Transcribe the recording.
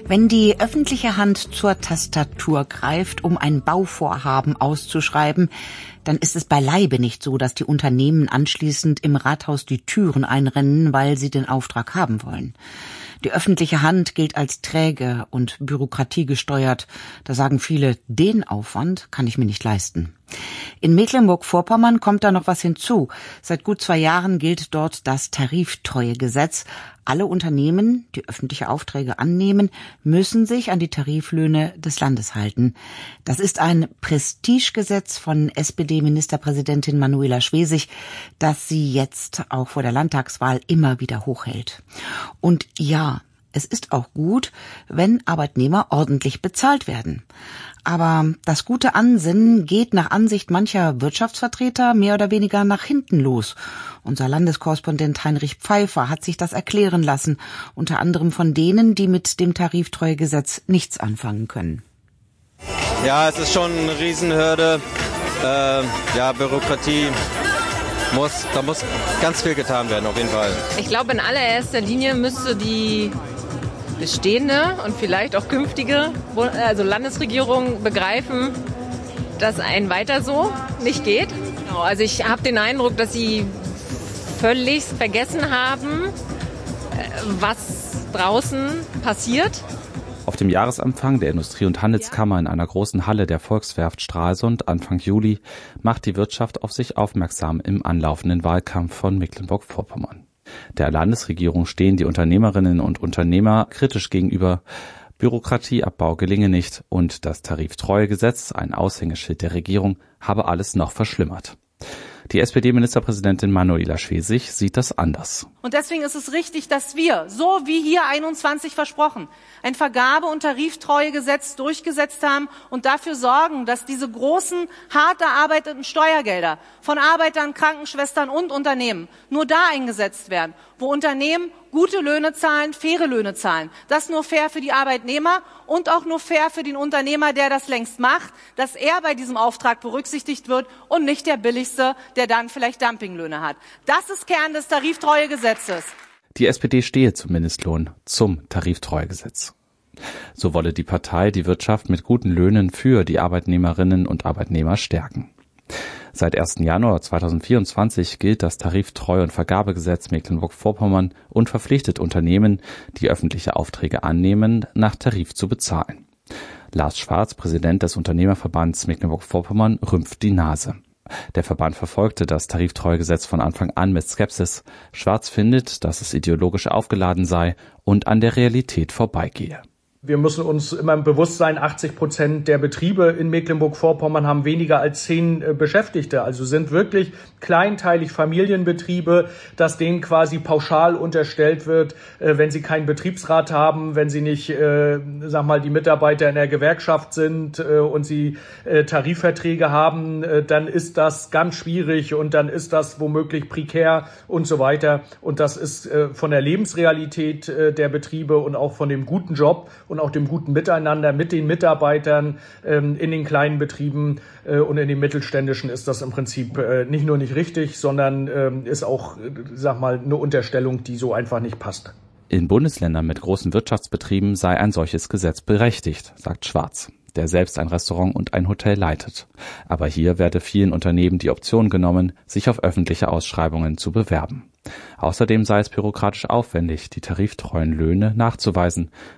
Wenn die öffentliche Hand zur Tastatur greift, um ein Bauvorhaben auszuschreiben, dann ist es beileibe nicht so, dass die Unternehmen anschließend im Rathaus die Türen einrennen, weil sie den Auftrag haben wollen. Die öffentliche Hand gilt als träge und bürokratiegesteuert. Da sagen viele, den Aufwand kann ich mir nicht leisten. In Mecklenburg-Vorpommern kommt da noch was hinzu. Seit gut 2 Jahren gilt dort das Tariftreuegesetz. Alle Unternehmen, die öffentliche Aufträge annehmen, müssen sich an die Tariflöhne des Landes halten. Das ist ein Prestigegesetz von SPD-Ministerpräsidentin Manuela Schwesig, das sie jetzt auch vor der Landtagswahl immer wieder hochhält. Und ja, es ist auch gut, wenn Arbeitnehmer ordentlich bezahlt werden. Aber das gute Ansinnen geht nach Ansicht mancher Wirtschaftsvertreter mehr oder weniger nach hinten los. Unser Landeskorrespondent Heinrich Pfeiffer hat sich das erklären lassen, unter anderem von denen, die mit dem Tariftreuegesetz nichts anfangen können. Ja, es ist schon eine Riesenhürde. Bürokratie. Da muss ganz viel getan werden, auf jeden Fall. Ich glaube, in allererster Linie müsste die bestehende und vielleicht auch künftige Landesregierung begreifen, dass ein Weiter so nicht geht. Also ich habe den Eindruck, dass sie völlig vergessen haben, was draußen passiert. Auf dem Jahresempfang der Industrie- und Handelskammer in einer großen Halle der Volkswerft Stralsund Anfang Juli macht die Wirtschaft auf sich aufmerksam im anlaufenden Wahlkampf von Mecklenburg-Vorpommern. Der Landesregierung stehen die Unternehmerinnen und Unternehmer kritisch gegenüber. Bürokratieabbau gelinge nicht und das Tariftreuegesetz, ein Aushängeschild der Regierung, habe alles noch verschlimmert. Die SPD-Ministerpräsidentin Manuela Schwesig sieht das anders. Und deswegen ist es richtig, dass wir, so wie hier 21 versprochen, ein Vergabe- und Tariftreuegesetz durchgesetzt haben und dafür sorgen, dass diese großen, hart erarbeiteten Steuergelder von Arbeitern, Krankenschwestern und Unternehmen nur da eingesetzt werden, wo Unternehmen gute Löhne zahlen, faire Löhne zahlen. Das nur fair für die Arbeitnehmer und auch nur fair für den Unternehmer, der das längst macht, dass er bei diesem Auftrag berücksichtigt wird und nicht der Billigste, der dann vielleicht Dumpinglöhne hat. Das ist Kern des Tariftreuegesetzes. Die SPD stehe zum Mindestlohn, zum Tariftreuegesetz. So wolle die Partei die Wirtschaft mit guten Löhnen für die Arbeitnehmerinnen und Arbeitnehmer stärken. Seit 1. Januar 2024 gilt das Tariftreu- und Vergabegesetz Mecklenburg-Vorpommern und verpflichtet Unternehmen, die öffentliche Aufträge annehmen, nach Tarif zu bezahlen. Lars Schwarz, Präsident des Unternehmerverbands Mecklenburg-Vorpommern, rümpft die Nase. Der Verband verfolgte das Tariftreuegesetz von Anfang an mit Skepsis. Schwarz findet, dass es ideologisch aufgeladen sei und an der Realität vorbeigehe. Wir müssen uns immer bewusst sein, 80% der Betriebe in Mecklenburg-Vorpommern haben weniger als 10 Beschäftigte. Also sind wirklich kleinteilig Familienbetriebe, dass denen quasi pauschal unterstellt wird, wenn sie keinen Betriebsrat haben, wenn sie nicht, die Mitarbeiter in der Gewerkschaft sind und sie Tarifverträge haben, dann ist das ganz schwierig und dann ist das womöglich prekär und so weiter. Und das ist von der Lebensrealität der Betriebe und auch von dem guten Job und auch dem guten Miteinander mit den Mitarbeitern in den kleinen Betrieben und in den mittelständischen ist das im Prinzip nicht nur nicht richtig, sondern ist auch, eine Unterstellung, die so einfach nicht passt. In Bundesländern mit großen Wirtschaftsbetrieben sei ein solches Gesetz berechtigt, sagt Schwarz, der selbst ein Restaurant und ein Hotel leitet. Aber hier werde vielen Unternehmen die Option genommen, sich auf öffentliche Ausschreibungen zu bewerben. Außerdem sei es bürokratisch aufwendig, die tariftreuen Löhne nachzuweisen.